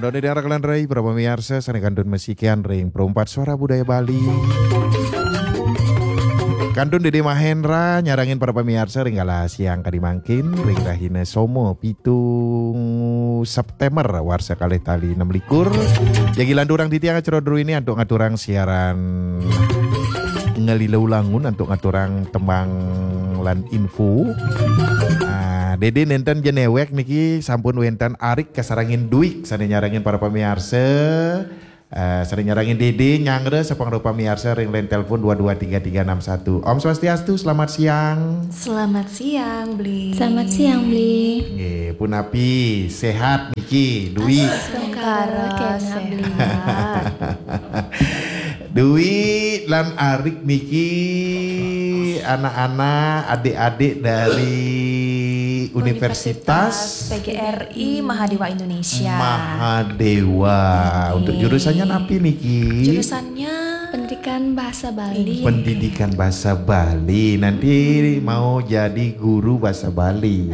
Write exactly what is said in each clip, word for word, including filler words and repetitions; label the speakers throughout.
Speaker 1: Mendoni daerah kelan rai para pemirsa sana kandun masikian ring perempat suara budaya Bali. Kandun Dede Mahendra nyarangin para pemirsa ring kala siang kadimangkin ring rahina somo pitung September warsa kalih tali enam likur. Jadi landurang di tiang acara dulu ini untuk ngaturang siaran ngelilau langun untuk ngaturang tembang lan info. Nah, Dede nenten jenewek niki sampun wenten arik kasarangin duik sane nyarangin para pemirsa. Uh, sering nyarangin Dede nyangre sepang rupa miarsa ring line telepon dua dua tiga tiga enam satu. Om Swastiastu, selamat siang.
Speaker 2: Selamat siang Bli.
Speaker 3: Selamat siang Bli.
Speaker 1: Nggih, punapi sehat niki Dwi.
Speaker 2: Sekarang sehat.
Speaker 1: Dwi lan Arik niki anak-anak adik-adik dari Universitas,
Speaker 2: Universitas P G R I Mahadewa Indonesia.
Speaker 1: Mahadewa. Okay. Untuk jurusannya apa niki?
Speaker 2: Jurusannya
Speaker 3: Pendidikan Bahasa Bali.
Speaker 1: Pendidikan Bahasa Bali. Nanti hmm. mau jadi guru bahasa Bali.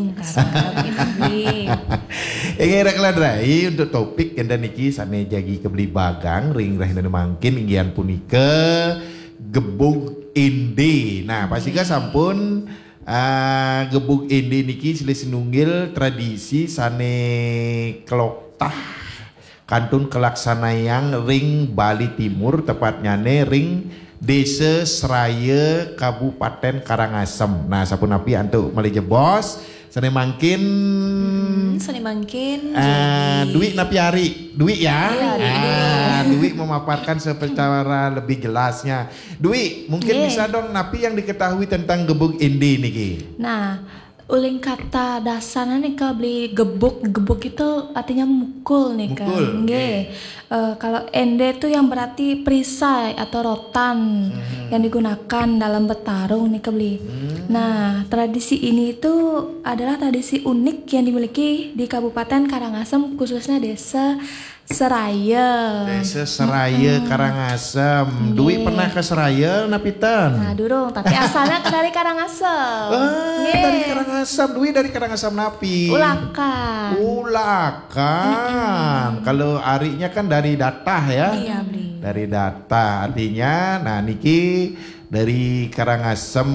Speaker 1: Ini reklan rai untuk topik yang niki sane jagi kebeli bagang ring rahina mangkin inggian punika gebug indi. Nah, pastikan sampun Uh, gebuk indi niki silih sinunggil tradisi sane keloktah kantun kelaksanayang ring Bali Timur tepatnya ne ring Desa Seraya Kabupaten Karangasem. Nah sapun api antuk melije bos sane mangkin
Speaker 2: hmm, sane mangkin
Speaker 1: uh, Dwi napi hari Dwi ya,
Speaker 2: ya
Speaker 1: ah, Dwi memaparkan secara lebih jelasnya. Dwi mungkin yeah. bisa dong napi yang diketahui tentang gebuk indi niki.
Speaker 3: Nah uling kata dasarnya nih kalau beli gebuk gebuk itu artinya mukul nih kan.
Speaker 1: Mukul.
Speaker 3: Okay. Uh, kalau ende itu yang berarti perisai atau rotan hmm. yang digunakan dalam bertarung nih kebeli. Hmm. Nah tradisi ini itu adalah tradisi unik yang dimiliki di Kabupaten Karangasem khususnya desa Seraya.
Speaker 1: Desa Seraya hmm. Karangasem. Yeah. Dwi pernah ke Seraya napitan?
Speaker 3: Nah durung tapi asalnya dari Karangasem.
Speaker 1: Ah, yeah. Dari Karangasem. Dwi dari Karangasem napi?
Speaker 3: Ulakan.
Speaker 1: Ulakan. Kalau arinya kan dari Datah ya.
Speaker 3: Iya Bli.
Speaker 1: Dari Datah artinya nah niki dari Karangasem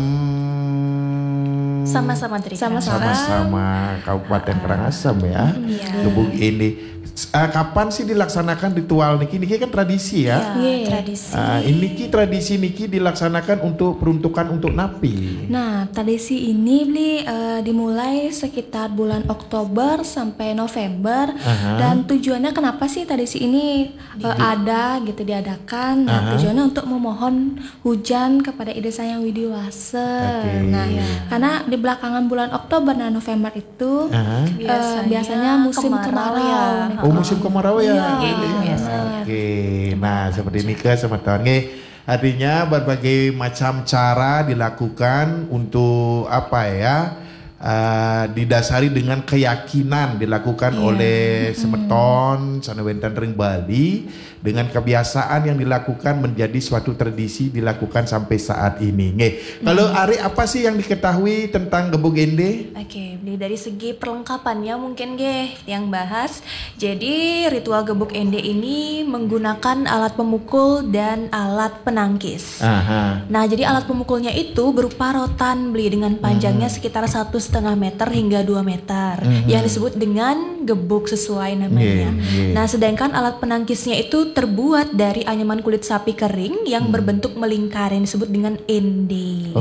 Speaker 2: sama-sama dari
Speaker 3: sama-sama
Speaker 1: sama-sama Kabupaten uh, Karangasem ya.
Speaker 2: Iya.
Speaker 1: Gebuk ini uh, kapan sih dilaksanakan ritual niki? Niki kan tradisi ya.
Speaker 2: Iya, yeah. Tradisi.
Speaker 1: Uh, ini ki tradisi niki dilaksanakan untuk peruntukan untuk napi.
Speaker 3: Nah, tradisi ini Bli uh, dimulai sekitar bulan Oktober sampai November. Uh-huh. Dan tujuannya kenapa sih tradisi ini uh, ada gitu diadakan? Nah, uh-huh. tujuannya untuk memohon hujan kepada Ida Sayang Widiwase. Okay. Nah, yeah. karena di belakangan bulan Oktober dan November itu uh-huh. biasanya, uh, biasanya musim kemarau. Ya.
Speaker 1: Oh musim kemarau ya.
Speaker 3: Iya.
Speaker 1: Ya. Oke, nah seperti ini ke teman-teman. Artinya berbagai macam cara dilakukan untuk apa ya? Uh, didasari dengan keyakinan dilakukan yeah. oleh semeton Sanewenten Ring Bali dengan kebiasaan yang dilakukan menjadi suatu tradisi dilakukan sampai saat ini. Nge. Hmm. Kalau Ari apa sih yang diketahui tentang gebuk ende?
Speaker 2: Oke, okay, dari segi perlengkapannya mungkin ge yang bahas. Jadi ritual gebuk ende ini menggunakan alat pemukul dan alat penangkis.
Speaker 1: Aha.
Speaker 2: Nah, jadi alat pemukulnya itu berupa rotan Bli dengan panjangnya hmm. sekitar satu setengah meter hingga dua meter mm-hmm. yang disebut dengan gebuk sesuai namanya. Yeah, yeah. Nah, sedangkan alat penangkisnya itu terbuat dari anyaman kulit sapi kering yang mm. berbentuk melingkar yang disebut dengan ende.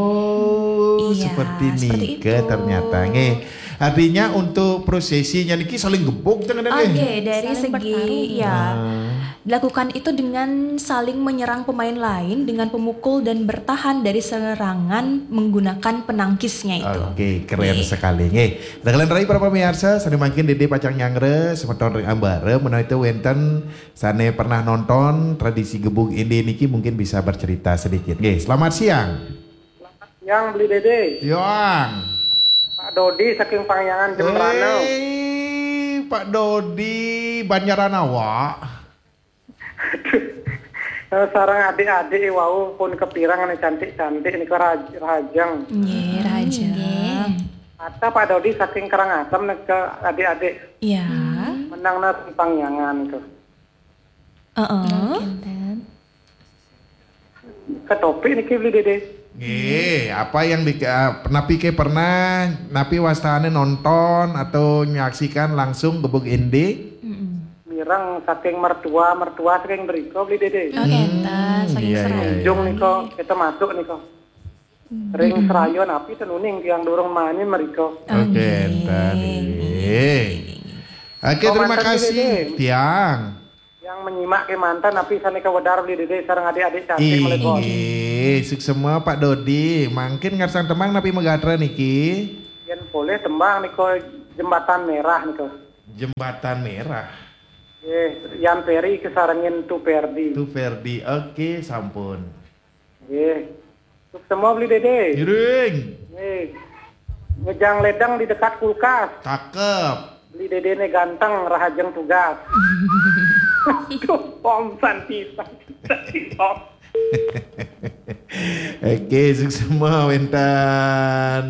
Speaker 1: Oh,
Speaker 2: iya,
Speaker 1: seperti ini
Speaker 2: ke
Speaker 1: ternyata nge. Artinya untuk prosesinya niki saling gebuk jangan ada.
Speaker 2: Oke, okay, dari saling segi bertarung. Ya. Ah. Dilakukan itu dengan saling menyerang pemain lain dengan pemukul dan bertahan dari serangan menggunakan penangkisnya itu.
Speaker 1: Oke, okay, keren okay. sekali. Nge. Dagelan rai para pemirsa, sane makin Dede Pacang Nyangre semeton ring ambare menawi teu wenten sane pernah nonton tradisi gebuk ende niki mungkin bisa bercerita sedikit. Nge. Selamat siang.
Speaker 4: Selamat siang Beli Dede.
Speaker 1: Yoang.
Speaker 4: Pak Dodi saking Pangyangan Jembrana.
Speaker 1: Hey, Pak Dodi Banjaranawa.
Speaker 4: Sarang adik-adik wau pun kepirang nih cantik-cantik nih ke Rajang.
Speaker 2: Nggih, Rajang.
Speaker 4: Kata Pak Dodi saking Karangasem nih ke adik-adik.
Speaker 2: Iya.
Speaker 4: Hmm. nang na pangyangan itu.
Speaker 2: Heeh.
Speaker 3: Kinten.
Speaker 4: Ke topik niki beli dede.
Speaker 1: Nggih, apa yang di uh, napi ke pernah napi wastane nonton atau menyaksikan langsung gebuk inde?
Speaker 4: Mirang saking mertua, mertua saking beriko beli dede.
Speaker 3: Oh kinten, saking
Speaker 1: iya,
Speaker 3: seru.
Speaker 1: iya.
Speaker 4: Ujung niko kita masuk niko. Ring serayon api tenuning tiang dorong manin meriko.
Speaker 1: Oke, tadi. Oke,
Speaker 4: Oh,
Speaker 1: terima
Speaker 4: mantan
Speaker 1: kasih,
Speaker 4: Dede.
Speaker 1: Tiang.
Speaker 4: Yang menyimak ke mantan api sanika wedar beli dede sareng adik-adik cantik melebon.
Speaker 1: Iya, sukses semua Pak Dodi. Mungkin ngarsang temang napi megatra niki.
Speaker 4: Yen boleh tembang niko jembatan merah niko.
Speaker 1: Jembatan Merah.
Speaker 4: Eh, Yan Peri kesarengin tu Perdi.
Speaker 1: Itu Ferdi. Oke, sampun.
Speaker 4: Eh, untuk semua beli dede.
Speaker 1: Giring.
Speaker 4: Eh, ngejang ledang di dekat kulkas.
Speaker 1: Cakep.
Speaker 4: Beli dede ne ganteng, rahajeng tugas. Aduh, om santi santi om.
Speaker 1: Oke, sukses semua wentan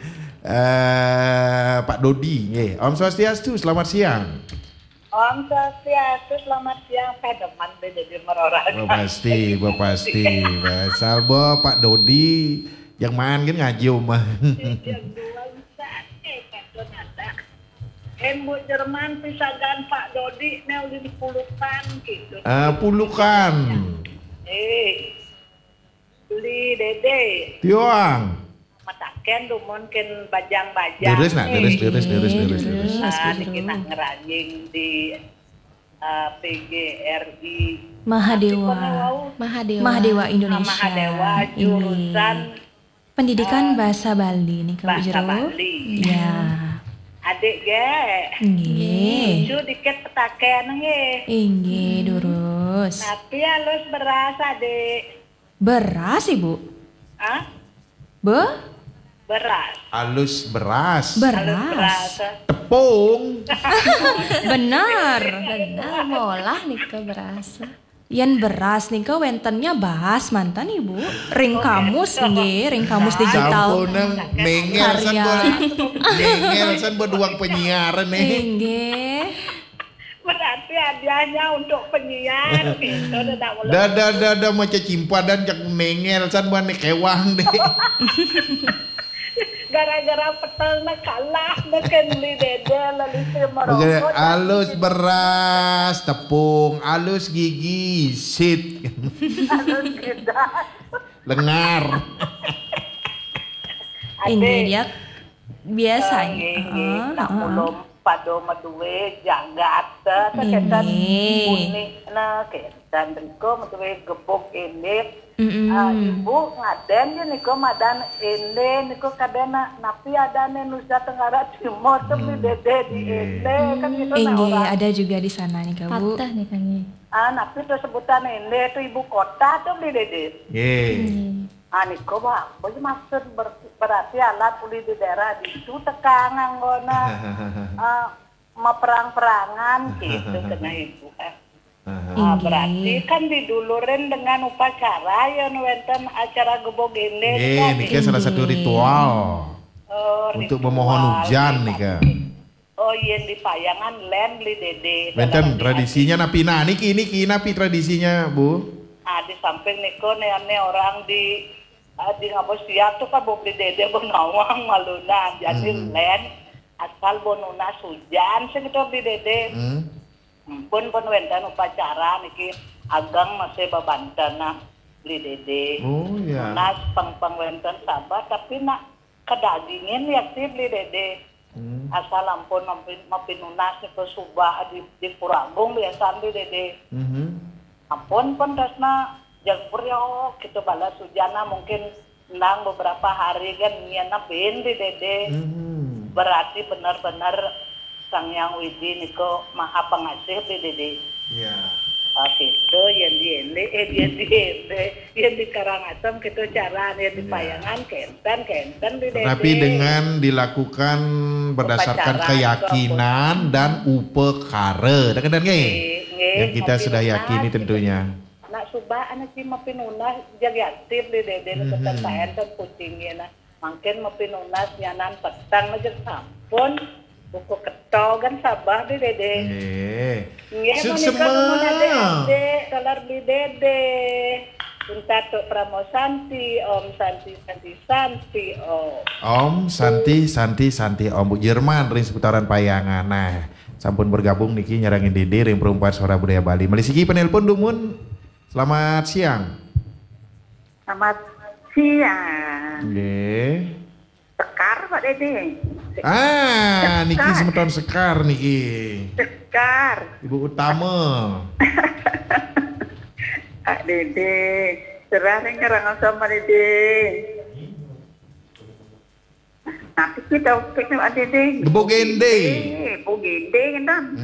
Speaker 1: eh Pak Dodi. Nggih. Om Swastiastu, selamat siang.
Speaker 5: Om Swastiastu, selamat siang. Pedeman beda di Meroraka.
Speaker 1: Wah, pasti, wah, pasti. Basal bo Pak Dodi yang main kan ngaji omah.
Speaker 5: Yang dua usah, eh kadon ada. Emu Jerman pisagan Pak Dodi neu di pulukan gitu.
Speaker 1: Ah, pulukan.
Speaker 5: Eh, beli dede.
Speaker 1: Tiang.
Speaker 5: Mataken dumon ken bajang-bajang.
Speaker 1: Deres nak, deres, deres, deres, deres, deres.
Speaker 5: Nah, kita ngerajing di uh, P G R I
Speaker 2: Mahadewa.
Speaker 3: Mahadewa.
Speaker 2: Mahadewa Indonesia.
Speaker 5: Mahadewa
Speaker 2: Ini.
Speaker 5: jurusan
Speaker 2: Pendidikan bahasa Bali nih Kak
Speaker 5: bahasa
Speaker 2: Jero.
Speaker 5: Bali.
Speaker 2: Ya.
Speaker 5: Adik ge.
Speaker 2: Nggih.
Speaker 5: Lucu dikit petaken nge.
Speaker 2: Inggih durus.
Speaker 5: Tapi halus beras adik.
Speaker 2: Beras Ibu.
Speaker 5: Hah?
Speaker 2: Be?
Speaker 5: Beras.
Speaker 1: Halus beras.
Speaker 5: Halus beras.
Speaker 2: Beras.
Speaker 1: Tepung.
Speaker 2: Benar.
Speaker 3: Benar, molah nih ke berasa.
Speaker 2: Yen beras nih ke wentennya bahas mantan Ibu. Ring kamus nggih, ring kamus digital.
Speaker 1: Sampuneng mengel san
Speaker 2: Karya.
Speaker 1: buat mengel san buat uang penyiaran nih.
Speaker 2: Inggih.
Speaker 5: Berarti hadiahnya untuk penyiar gitu. Tidak boleh.
Speaker 1: Dada dada macam cimpadan jak mengel san buat nih kewang deh.
Speaker 5: Gara-gara petelnya kalah neken beli dede lalu si
Speaker 1: Oke,
Speaker 5: merokok.
Speaker 1: halus beras, tepung, halus gigi, sit,
Speaker 5: Halus kita.
Speaker 1: lengar.
Speaker 2: Inggih dia biasanya.
Speaker 5: Nggih,
Speaker 2: Ah,
Speaker 5: nak
Speaker 2: ah.
Speaker 5: ulum pado maduwe jagat keketan
Speaker 2: Nggih.
Speaker 5: kuning na keketan riko maduwe gebuk ini.
Speaker 2: Mm-mm.
Speaker 5: Ah, ibu ngaden dia niko madan ini niko kadena napi adane Nusa Tenggara Timur tuh beli dede di ini kan gitu nah
Speaker 2: Inggih,
Speaker 5: orang.
Speaker 2: ada juga di sana nih Kak Bu.
Speaker 3: Patah nih kangi.
Speaker 5: Ah, napi tuh sebutan ini tuh ibu kota tuh beli dede.
Speaker 1: Ye.
Speaker 5: Ah, niko bah, boleh maksud ber- berarti alat uli di daerah itu tekang anggona. Ah, mau perang-perangan gitu kena ibu. Eh. Ah, berarti kan didulurin dengan upacara ya wenten acara gebog ini.
Speaker 1: Ye,
Speaker 5: kan?
Speaker 1: ini kan salah satu ritual
Speaker 5: Oh,
Speaker 1: untuk
Speaker 5: ritual.
Speaker 1: memohon hujan nih kan.
Speaker 5: Oh iya di payangan len beli dede.
Speaker 1: Benten tradisinya napi nah niki niki napi tradisinya Bu.
Speaker 5: Ah di samping niko nih orang di ah, di ngabosia tuh kan mau beli dede benawang maluna jadi len asal bonuna hujan segitu beli dede.
Speaker 1: Hmm.
Speaker 5: Pun pun wenten upacara niki agang masih babantana beli dede.
Speaker 1: Oh ya.
Speaker 5: Nas pang-pang wenten sabar tapi nak kedagingin ya sih beli dede.
Speaker 1: Hmm.
Speaker 5: Asal ampun mampin mapinunas ke subah di di Puragung biasa beli dede.
Speaker 1: Mhm.
Speaker 5: Ampun pun dasna jang puryo gitu balas sujana mungkin nang beberapa hari kan nyana bin beli dede.
Speaker 1: Mhm.
Speaker 5: Berarti benar-benar Sang Yang Widi niko maha pengasih beli dede.
Speaker 1: Ya.
Speaker 5: Ah, gitu yang di ende, eh yang di ende, yang di Karangasem gitu cara yang di Payangan, kenten, kenten di dede.
Speaker 1: Tapi dengan dilakukan berdasarkan
Speaker 5: Upacara,
Speaker 1: keyakinan dan upekare. Dan nggih?
Speaker 5: Nggih,
Speaker 1: Yang kita
Speaker 5: mapinunas,
Speaker 1: sudah yakini
Speaker 5: gitu.
Speaker 1: tentunya.
Speaker 5: Nak subah anak si mapinunas jaga aktif di dede nu ketetaen dan kucingnya nah. Mungkin mapinunas nyanan petang aja sampun Buku ketogan Sabah deh dede.
Speaker 1: Nggih.
Speaker 5: Nggih,
Speaker 1: Sukses
Speaker 5: menika numun
Speaker 1: semua.
Speaker 5: adik-adik, kalar beli dede. Puntato Pramosanti, Om Santi Santi Santi, Om.
Speaker 1: Om Santi Santi Santi Om Bu Jerman ring seputaran Payangan. Nah, sampun bergabung niki nyarangin Dede ring perempuan suara budaya Bali. Melisiki penelpon dumun. Selamat siang.
Speaker 5: Selamat siang.
Speaker 1: Nggih.
Speaker 5: Sekar Pak Dede.
Speaker 1: Ah, niki semeton Sekar niki.
Speaker 5: Sekar.
Speaker 1: Ibu Utama.
Speaker 5: Kak Dede, cerah nih ngerang sama Dede. Nanti kita pikir Pak Dede.
Speaker 1: Gebog Ende.
Speaker 5: Eh, Bogende kan.